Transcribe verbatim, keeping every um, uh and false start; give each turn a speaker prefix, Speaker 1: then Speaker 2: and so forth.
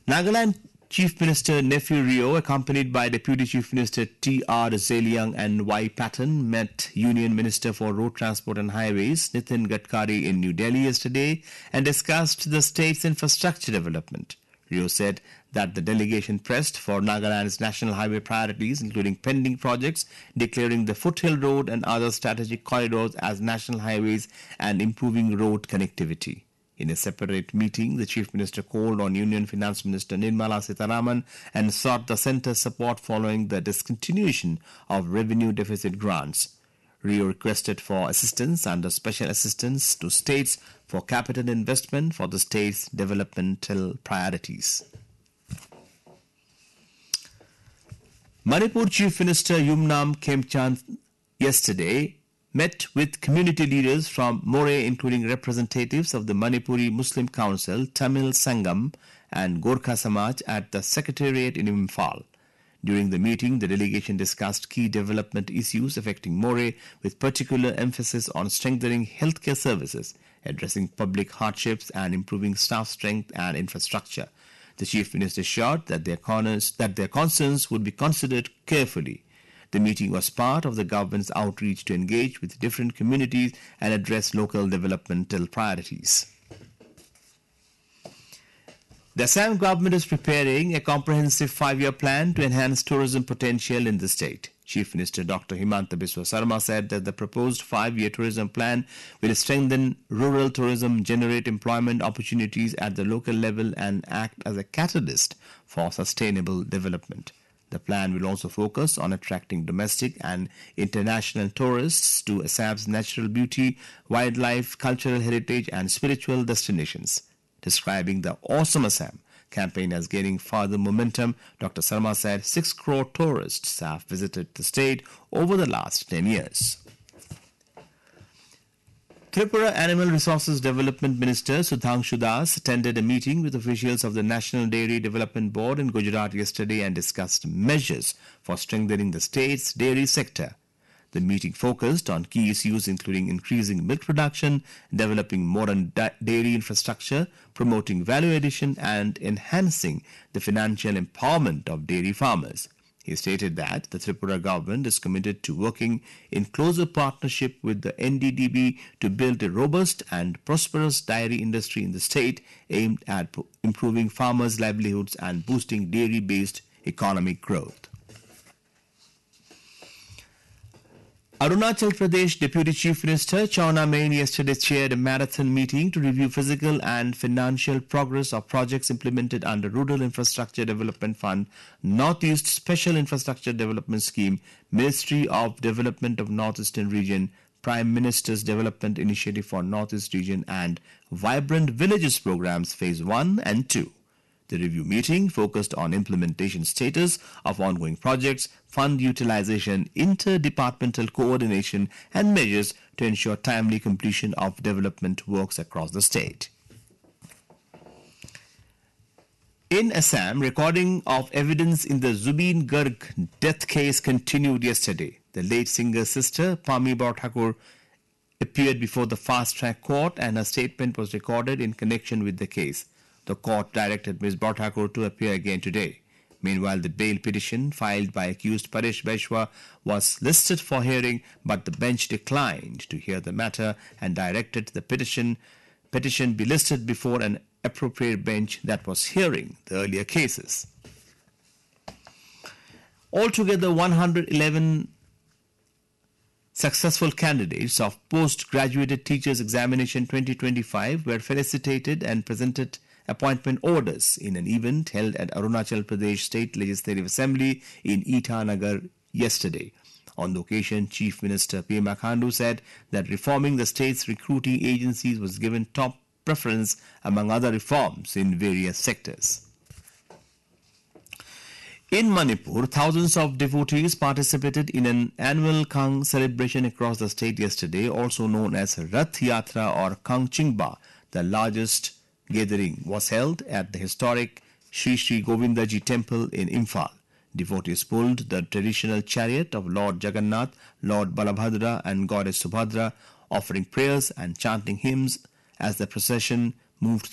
Speaker 1: Nagaland Chief Minister Nepheu Rio, accompanied by Deputy Chief Minister T R Zeliang and Y Patton, met Union Minister for Road Transport and Highways Nitin Gadkari in New Delhi yesterday and discussed the state's infrastructure development. Rio said that the delegation pressed for Nagaland's national highway priorities, including pending projects, declaring the Foothill Road and other strategic corridors as national highways and improving road connectivity. In a separate meeting, the Chief Minister called on Union Finance Minister Nirmala Sitharaman and sought the centre's support following the discontinuation of revenue deficit grants. Rio requested for assistance under special assistance to states for capital investment for the state's developmental priorities. Manipur Chief Minister Yumnam Khemchand yesterday met with community leaders from More, including representatives of the Manipuri Muslim Council, Tamil Sangam and Gorkha Samaj at the Secretariat in Imphal. During the meeting, the delegation discussed key development issues affecting More, with particular emphasis on strengthening healthcare services, addressing public hardships and improving staff strength and infrastructure. The Chief Minister assured that their, corners, that their concerns would be considered carefully. The meeting was part of the government's outreach to engage with different communities and address local developmental priorities. The Assam government is preparing a comprehensive five-year plan to enhance tourism potential in the state. Chief Minister Doctor Himanta Biswa Sarma said that the proposed five-year tourism plan will strengthen rural tourism, generate employment opportunities at the local level and act as a catalyst for sustainable development. The plan will also focus on attracting domestic and international tourists to Assam's natural beauty, wildlife, cultural heritage and spiritual destinations. Describing the Awesome Assam campaign as gaining further momentum, Doctor Sarma said six crore tourists have visited the state over the last ten years. Tripura Animal Resources Development Minister Sudhanshu Das attended a meeting with officials of the National Dairy Development Board in Gujarat yesterday and discussed measures for strengthening the state's dairy sector. The meeting focused on key issues including increasing milk production, developing modern da- dairy infrastructure, promoting value addition and enhancing the financial empowerment of dairy farmers. He stated that the Tripura government is committed to working in closer partnership with the N D D B to build a robust and prosperous dairy industry in the state aimed at improving farmers' livelihoods and boosting dairy-based economic growth. Arunachal Pradesh Deputy Chief Minister Chauna Main yesterday chaired a marathon meeting to review physical and financial progress of projects implemented under Rural Infrastructure Development Fund, Northeast Special Infrastructure Development Scheme, Ministry of Development of Northeastern Region, Prime Minister's Development Initiative for Northeast Region and Vibrant Villages Programs Phase one and two. The review meeting focused on implementation status of ongoing projects, fund utilization, interdepartmental coordination and measures to ensure timely completion of development works across the state. In Assam, recording of evidence in the Zubeen Garg death case continued yesterday. The late singer's sister, Pami Borthakur, appeared before the fast-track court and her statement was recorded in connection with the case. The court directed Miz Borthakur to appear again today. Meanwhile, the bail petition filed by accused Paresh Baishwa was listed for hearing, but the bench declined to hear the matter and directed the petition petition be listed before an appropriate bench that was hearing the earlier cases. Altogether, one hundred eleven successful candidates of Postgraduate Teachers Examination twenty twenty-five were felicitated and presented appointment orders in an event held at Arunachal Pradesh State Legislative Assembly in Itanagar yesterday. On the occasion, Chief Minister Pema Khandu said that reforming the state's recruiting agencies was given top preference among other reforms in various sectors. In Manipur, thousands of devotees participated in an annual Kang celebration across the state yesterday, also known as Rath Yatra or Kang Chingba. The largest gathering was held at the historic Sri Sri Govindaji temple in Imphal. Devotees pulled the traditional chariot of Lord Jagannath, Lord Balabhadra and Goddess Subhadra, offering prayers and chanting hymns as the procession moved